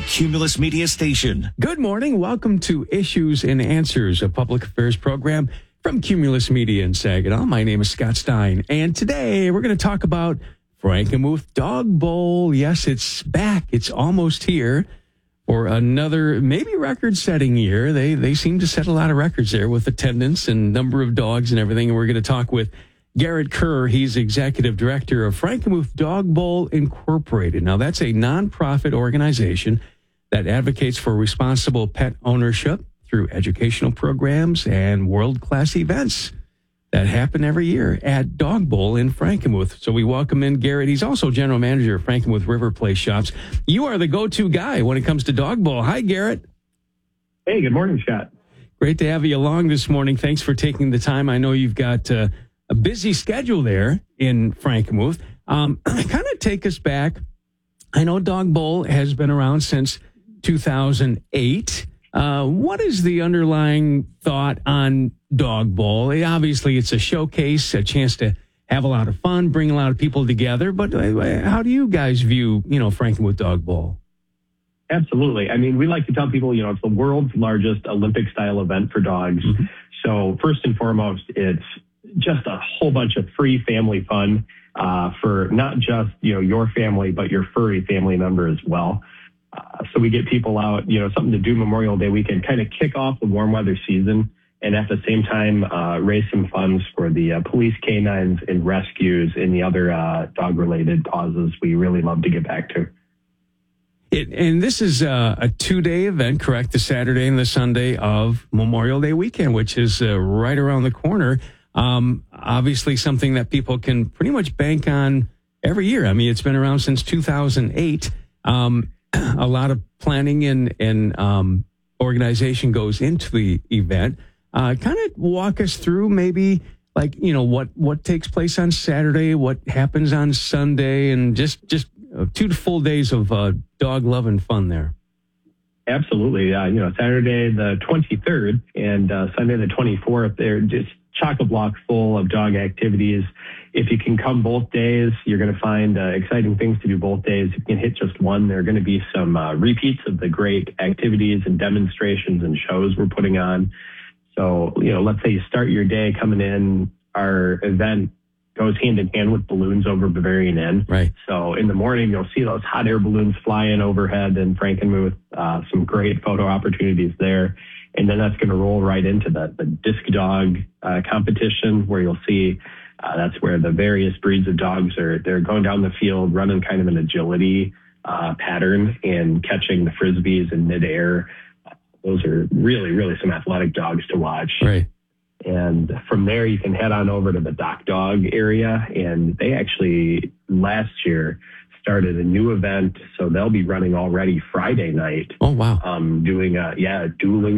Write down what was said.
Cumulus Media Station. Good morning. Welcome to Issues and Answers, a public affairs program from Cumulus Media in Saginaw. My name is Scott Stein, and today we're going to talk about Frankenmuth Dog Bowl. Yes, it's back. It's almost here for another maybe record-setting year. They seem to set a lot of records there with attendance and number of dogs and everything. And we're going to talk with Garrett Kerr. He's executive director of Frankenmuth Dog Bowl Incorporated. Now, that's a nonprofit organization that advocates for responsible pet ownership through educational programs and world-class events that happen every year at Dog Bowl in Frankenmuth. So we welcome in Garrett. He's also general manager of Frankenmuth River Place Shops. You are the go-to guy when it comes to Dog Bowl. Hi, Garrett. Hey, good morning, Scott. Great to have you along this morning. Thanks for taking the time. I know you've got a busy schedule there in Frankenmuth. Kind of take us back. I know Dog Bowl has been around since 2008. What is the underlying thought on Dog Bowl? Obviously, it's a showcase, a chance to have a lot of fun, bring a lot of people together. But how do you guys view, Frankenmuth Dog Bowl? Absolutely. I mean, we like to tell people, it's the world's largest Olympic-style event for dogs. Mm-hmm. So first and foremost, it's just a whole bunch of free family fun for not just, your family, but your furry family member as well. So we get people out, something to do Memorial Day weekend, kind of kick off the warm weather season, and at the same time, raise some funds for the police canines and rescues and the other dog-related causes we really love to get back to. And this is a 2-day event, correct? The Saturday and the Sunday of Memorial Day weekend, which is right around the corner. Obviously something that people can pretty much bank on every year. I mean, it's been around since 2008. A lot of planning and organization goes into the event. Kind of walk us through maybe what takes place on Saturday, what happens on Sunday, and just 2 full days of dog love and fun there. Absolutely. Saturday the 23rd and Sunday the 24th, they're just chock-a-block full of dog activities. If you can come both days, you're going to find exciting things to do both days. If you can hit just one, there are going to be some repeats of the great activities and demonstrations and shows we're putting on. So, let's say you start your day coming in, our event goes hand in hand with balloons over Bavarian Inn. Right. So in the morning, you'll see those hot air balloons flying overhead in Frankenmuth, some great photo opportunities there. And then that's going to roll right into the disc dog competition, where you'll see that's where the various breeds of dogs they're going down the field, running kind of an agility pattern and catching the Frisbees in midair. Those are really, really some athletic dogs to watch. Right. And from there, you can head on over to the Doc Dog area. And they actually last year started a new event. So they'll be running already Friday night. Oh, wow. Doing dueling